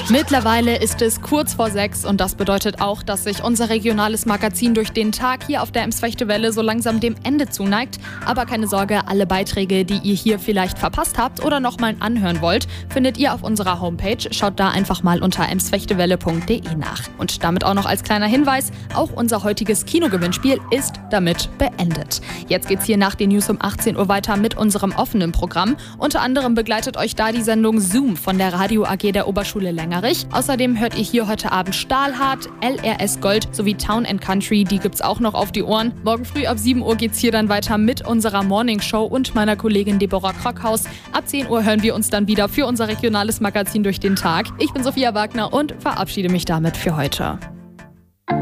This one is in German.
Mittlerweile ist es kurz vor 6 und das bedeutet auch, dass sich unser regionales Magazin durch den Tag hier auf der Ems-Fechte Welle so langsam dem Ende zuneigt. Aber keine Sorge, alle Beiträge, die ihr hier vielleicht verpasst habt oder nochmal anhören wollt, findet ihr auf unserer Homepage. Schaut da einfach mal unter emsfechtewelle.de nach. Und damit auch noch als kleiner Hinweis, auch unser heutiges Kinogewinnspiel ist damit beendet. Jetzt geht's hier nach den News um 18 Uhr weiter mit unserem offenen Programm. Unter anderem begleitet euch da die Sendung Zoom von der Radio AG der Oberschule Längerich. Außerdem hört ihr hier heute Abend Stahlhart, LRS Gold sowie Town & Country. Die gibt's auch noch auf die Ohren. Morgen früh ab 7 Uhr geht's hier dann weiter mit unserer Morning Show und meiner Kollegin Deborah Krockhaus. Ab 10 Uhr hören wir uns dann wieder für unser regionales Magazin durch den Tag. Ich bin Sophia Wagner und verabschiede mich damit für heute.